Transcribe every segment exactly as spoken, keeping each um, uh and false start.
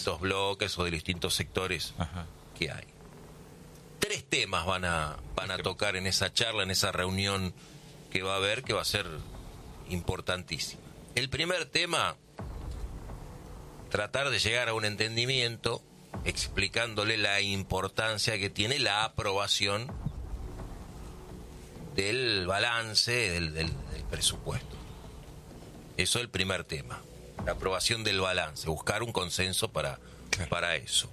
distintos bloques o de distintos sectores Ajá. que hay. Tres temas van a van a tocar en esa charla, en esa reunión que va a haber, que va a ser importantísima. El primer tema, tratar de llegar a un entendimiento explicándole la importancia que tiene la aprobación del balance del, del, del presupuesto. Eso es el primer tema, la aprobación del balance, buscar un consenso para, claro. para eso.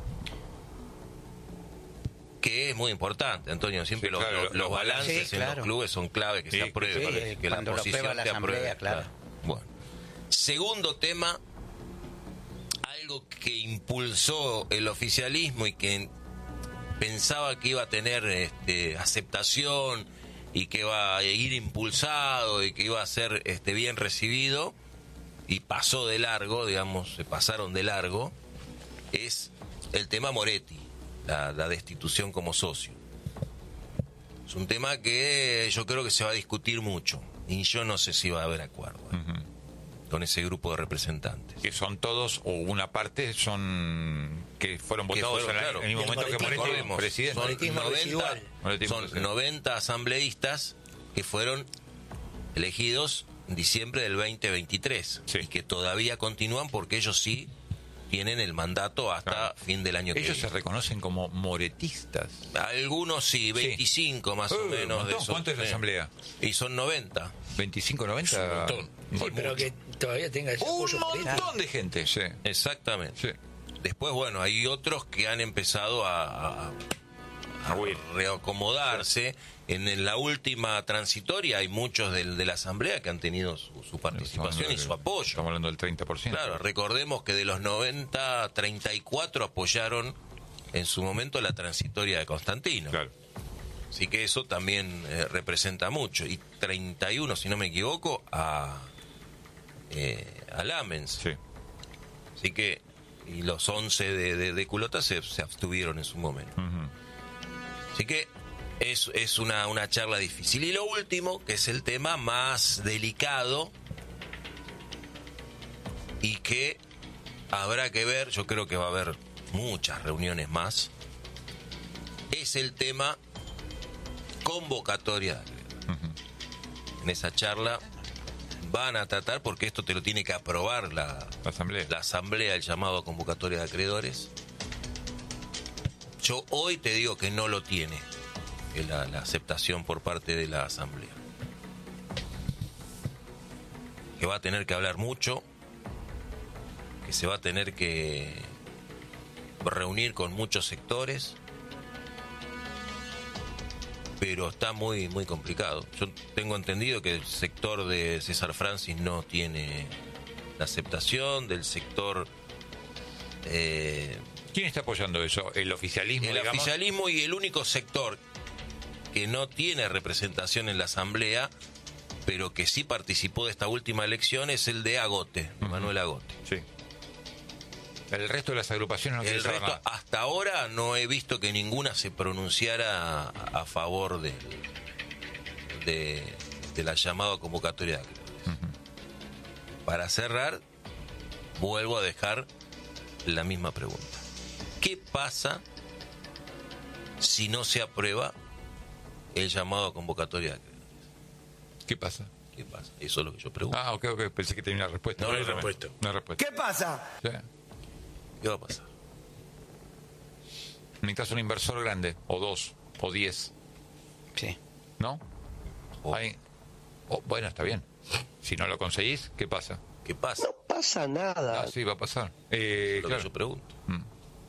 Que es muy importante, Antonio, siempre sí, los, claro, los, los balances sí, claro. en los clubes son clave, que sí, se apruebe, sí, que, que la posición la te apruebe. Claro. Bueno. Segundo tema, algo que impulsó el oficialismo y que pensaba que iba a tener este, aceptación y que iba a ir impulsado y que iba a ser este, bien recibido, y pasó de largo, digamos, se pasaron de largo, es el tema Moretti, la, la destitución como socio. Es un tema que yo creo que se va a discutir mucho, y yo no sé si va a haber acuerdo ¿eh? uh-huh. con ese grupo de representantes. Que son todos, o una parte, son que fueron votados fueron, en, claro, en el momento que Moretti fue presidente. Son noventa, son noventa asambleístas que fueron elegidos en diciembre del veinte veintitrés sí. y que todavía continúan porque ellos sí tienen el mandato hasta ah. fin del año que viene. Ellos se reconocen como moretistas. Algunos sí, veinticinco sí. más uh, o menos de esos. ¿Cuánto es la asamblea? Y son noventa. ¿veinticinco, noventa? Es un montón. Sí, pero que todavía tenga ese un apoyo montón político. De gente. Sí. Exactamente. Sí. Después, bueno, hay otros que han empezado a, a, a reacomodarse. En, en la última transitoria hay muchos de, de la Asamblea que han tenido su, su participación de, y su apoyo. Estamos hablando del treinta por ciento. Claro, recordemos que de los noventa, treinta y cuatro apoyaron en su momento la transitoria de Constantino. Claro. Así que eso también eh, representa mucho. Y treinta y uno, si no me equivoco, a, eh, a Lamens. Sí. Así que, y los once de, de, de Culota se, se abstuvieron en su momento. Uh-huh. Así que es, es una, una charla difícil. Y lo último, que es el tema más delicado y que habrá que ver, yo creo que va a haber muchas reuniones más, es el tema convocatoria. Uh-huh. En esa charla van a tratar, porque esto te lo tiene que aprobar la, la asamblea, la asamblea, el llamado a convocatoria de acreedores. Yo hoy te digo que no lo tiene la, la aceptación por parte de la asamblea, que va a tener que hablar mucho, que se va a tener que reunir con muchos sectores, pero está muy muy complicado. Yo tengo entendido que el sector de César Francis no tiene la aceptación, del sector... Eh, ¿Quién está apoyando eso? ¿El oficialismo? El digamos? Oficialismo, y el único sector que no tiene representación en la Asamblea, pero que sí participó de esta última elección, es el de Agote, uh-huh. Manuel Agote. Sí. El resto de las agrupaciones no El resto, nada. Hasta ahora no he visto que ninguna se pronunciara a favor de, de, de la llamada convocatoria de acreedores. Uh-huh. Para cerrar, vuelvo a dejar la misma pregunta. ¿Qué pasa si no se aprueba el llamado a convocatoria de acreedores? ¿Qué pasa? ¿Qué pasa? Eso es lo que yo pregunto. Ah, ok, ok. Pensé que tenía una respuesta. No, no hay respuesta. Una respuesta. ¿Qué pasa? Sí. ¿Qué va a pasar? Necesitas un inversor grande, o dos, o diez. Sí. ¿No? Oh. Hay... oh, bueno, está bien. Si no lo conseguís, ¿qué pasa? ¿Qué pasa? No pasa nada. Ah, sí, va a pasar. Eh, es lo claro. que yo pregunto. Mm.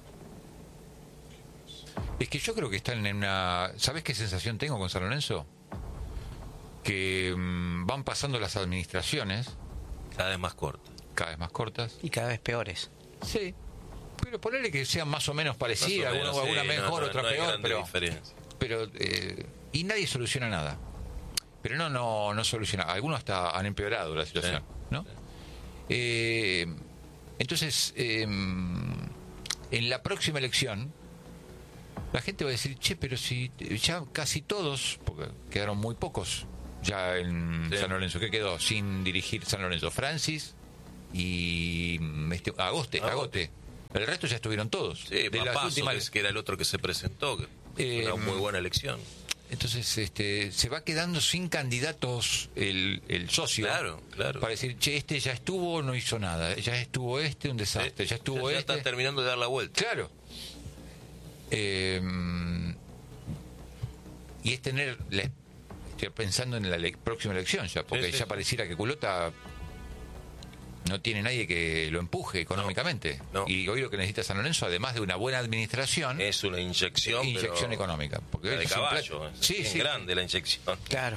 Es que yo creo que están en una... ¿Sabes qué sensación tengo con San Lorenzo? Que mmm, van pasando las administraciones. Cada vez más cortas. Cada vez más cortas. Y cada vez peores. Sí. Pero ponerle que sean más o menos parecidas, alguna, sí, alguna mejor, no, no, otra no peor, pero, diferencia. pero eh, y nadie soluciona nada. Pero no, no, no soluciona. Algunos hasta han empeorado la situación, sí, ¿no? Sí. Eh, entonces, eh, en la próxima elección, la gente va a decir, che, pero si ya casi todos, porque quedaron muy pocos ya en sí. San Lorenzo, ¿qué quedó sin dirigir San Lorenzo? Francis y este, Agote, Agote. El resto ya estuvieron todos. Sí, de las últimas, que era el otro que se presentó, que eh, fue una muy buena elección. Entonces este, se va quedando sin candidatos el, el socio. Claro, claro. Para decir, che, este ya estuvo, no hizo nada. Ya estuvo este, un desastre. Sí, ya estuvo ya, ya este. Está terminando de dar la vuelta. Claro. Eh, y es tener... La, estoy pensando en la le- próxima elección ya, porque sí, sí, ya pareciera que Culota no tiene nadie que lo empuje económicamente. No, no. Y hoy lo que necesita San Lorenzo, además de una buena administración, es una inyección, inyección pero económica. Porque de caballo, es sí, sí. grande la inyección. Claro.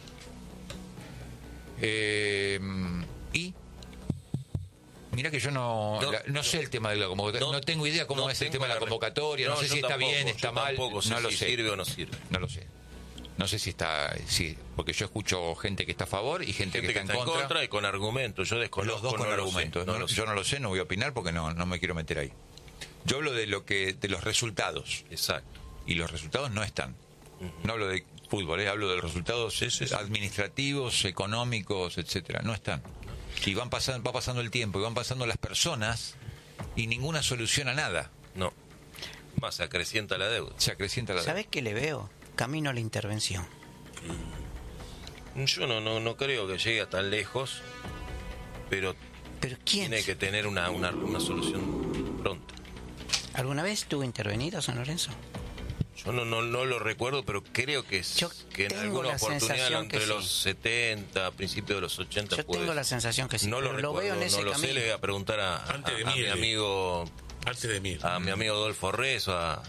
Eh, y mira que yo no no, la, no sé el tema de la convocatoria, no, no tengo idea cómo no es el tema de la convocatoria, no, no sé si está bien, está mal, sé no si lo sé. Sirve o no sirve. No lo sé. No sé si está, sí, porque yo escucho gente que está a favor y gente, gente que, está, que está en, contra. en contra y con argumentos. Yo desconozco. Los dos con no argumentos. No, no, yo no lo sé, no voy a opinar porque no, no me quiero meter ahí. Yo hablo de lo que, de los resultados. Exacto. Y los resultados no están. Uh-huh. No hablo de fútbol, ¿eh? Hablo de los resultados sí, sí, sí. administrativos, económicos, etcétera. No están. Y van pasando, va pasando el tiempo y van pasando las personas y ninguna soluciona nada. No. Más se acrecienta la deuda. Se acrecienta la deuda. ¿Sabes qué le veo? Camino a la intervención. Yo no no no creo que llegue a tan lejos, pero, ¿Pero quién? tiene que tener una, una, una solución pronta. ¿Alguna vez estuvo intervenido San Lorenzo? Yo no no no lo recuerdo, pero creo que, Yo que en alguna oportunidad entre los sí. setenta, principios de los ochenta. Yo puede tengo la sensación que sí. No lo, lo veo en ese no lo camino. sé, le voy a preguntar a, a, a, a mi amigo Antes de mí. a mi amigo Adolfo Rezo, a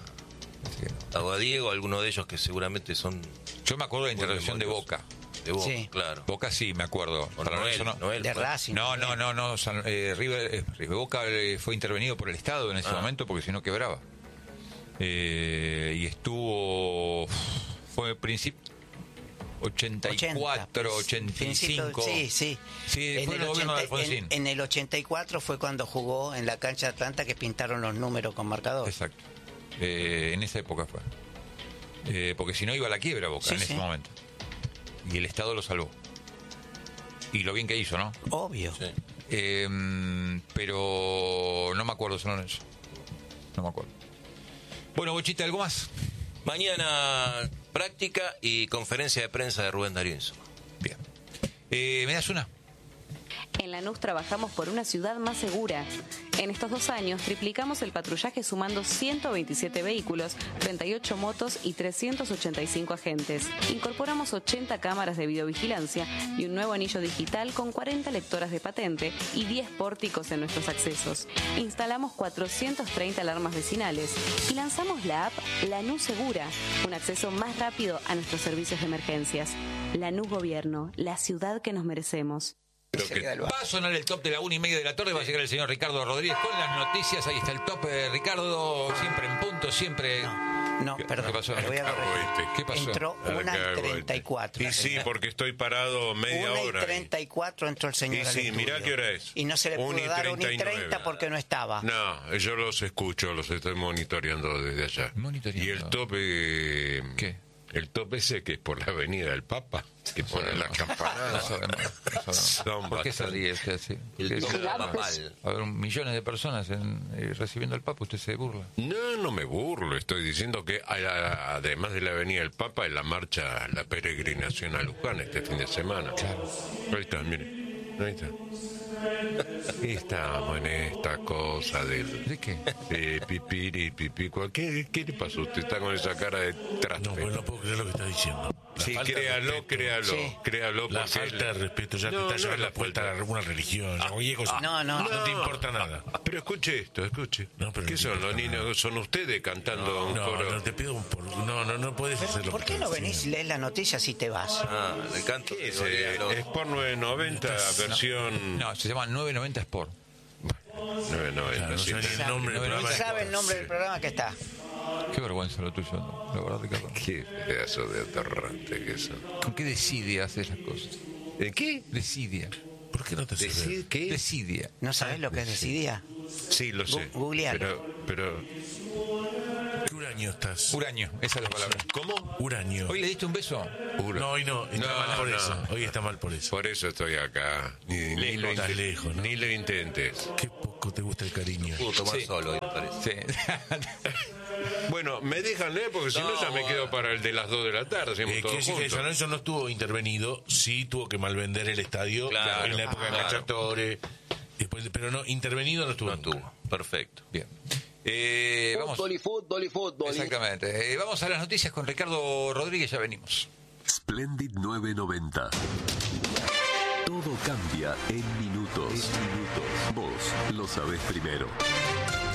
a Diego, alguno de ellos que seguramente son... Yo me acuerdo de la intervención de Boca. De Boca, sí. claro. Boca sí, me acuerdo. Noel, no, Noel, de Racing. No, no, no, no. San, eh, River, eh, River Boca eh, fue intervenido por el Estado en ese ah. momento porque si no quebraba. Eh, y estuvo... Fue principio... ochenta y cuatro, ochenta y cinco. Sí, sí. Sí, en, fue el el gobierno de ochenta, Alfonsín. En, en el ochenta y cuatro fue cuando jugó en la cancha de Atlanta que pintaron los números con marcador. Exacto. Eh, en esa época fue. Eh, porque si no iba a la quiebra Boca sí, en ese sí. momento. Y el Estado lo salvó. Y lo bien que hizo, ¿no? Obvio. Sí. Eh, pero no me acuerdo, San Lorenzo. No me acuerdo. Bueno, Bochita, ¿algo más? Mañana práctica y conferencia de prensa de Rubén Darío Insúa. Bien. Eh, ¿Me das una? En Lanús trabajamos por una ciudad más segura. En estos dos años triplicamos el patrullaje sumando ciento veintisiete vehículos, treinta y ocho motos y trescientos ochenta y cinco agentes. Incorporamos ochenta cámaras de videovigilancia y un nuevo anillo digital con cuarenta lectoras de patente y diez pórticos en nuestros accesos. Instalamos cuatrocientas treinta alarmas vecinales y lanzamos la app Lanús Segura, un acceso más rápido a nuestros servicios de emergencias. Lanús Gobierno, la ciudad que nos merecemos. Va a sonar el top de la una y media de la tarde, va a llegar el señor Ricardo Rodríguez con las noticias. Ahí está el top, eh, Ricardo, siempre en punto, siempre... No, no, ¿Qué, perdón. ¿Qué pasó? Voy a este. ¿Qué pasó? Entró una y treinta y cuatro. Y sí, porque estoy parado media una hora. Una y treinta y cuatro entró el señor. Y sí, mirá qué hora es. Y no se le pudo una dar una y treinta porque no estaba. No, yo los escucho, los estoy monitoreando desde allá. Monitoreando. Y el top... Eh, ¿Qué? El top ese que es por la Avenida del Papa, que ponen las campanadas. No sabemos, no sabemos. ¿Por qué se ríe usted así? El top papal. A ver, millones de personas en, eh, recibiendo al Papa, ¿usted se burla? No, no me burlo. Estoy diciendo que a la, además de la Avenida del Papa, en la marcha, la peregrinación a Luján este fin de semana. Claro. Ahí está, mire. Ahí está. Y estamos en esta cosa del... ¿De qué? De pipiri, pipí. ¿Qué, ¿Qué le pasó? Usted está con esa cara de traste. No, pues no puedo creer lo que está diciendo. La sí, créalo, créalo, sí. créalo. La falta de respeto, ya no, te está no, llevando la vuelta a alguna religión. Ah, oye, cosa, no, no, no, no te importa nada. Pero escuche esto, escuche. No, pero ¿Qué no son los niños? ¿Son ustedes cantando no, un no, coro? No, te pido un por... No, no, no puedes hacerlo. ¿Por qué no venís y lees la noticia si te vas? Ah, el canto. ¿Qué es? Eh, es por nueve noventa, versión... No, se llama nueve noventa Sport. nueve noventa, claro, sí. No sabe el nombre del programa. ¿Sabe el nombre del programa que está? Qué vergüenza lo tuyo, la verdad, Ricardo. Qué pedazo de atorrante que son. ¿Con qué desidia hacer las cosas? ¿En qué? Desidia. ¿Por qué no te sirve? ¿Decid qué? Desidia. ¿No sabes lo que es desidia? Sí, lo sé. Googlealo. Pero, pero... ¿Qué uranio estás? Uranio, esa es la palabra. ¿Cómo? Uranio. ¿Hoy le diste un beso? Ura. No, hoy no. Está No, mal por no. eso. Hoy está mal por eso. Por eso estoy acá. Ni, ni Lejos, lo estás inte- lejos, ¿no? Ni lo intentes. Qué poco. te gusta el cariño. Puedo tomar Sí. solo, me parece. Sí. Bueno, me dejan, ¿eh? Porque si no, No, ya me bueno. quedo para el de las dos de la tarde. hacemos Eh, todo quiere decir que juntos. San Lorenzo no estuvo intervenido, sí tuvo que malvender el estadio Claro, en la época claro. de Cacciatore, después, pero no, intervenido no estuvo. No nunca. estuvo. Perfecto. Bien. Eh, vamos. Fútbol y fútbol y fútbol. Exactamente. Eh, vamos a las noticias con Ricardo Rodríguez, ya venimos. Splendid novecientos noventa. Todo cambia en minutos. En minutos. Vos lo sabés primero.